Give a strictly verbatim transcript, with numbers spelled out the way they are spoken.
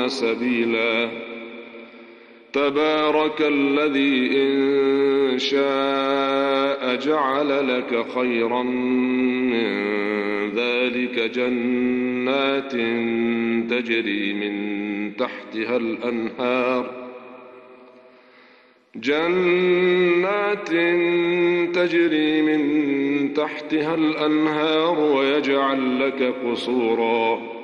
يهتدون سبيلا. تبارك الذي إن شاء جعل لك خيرا من ذلك جنات تجري من تحتها الأنهار جنات تجري من تحتها الأنهار ويجعل لك قصورا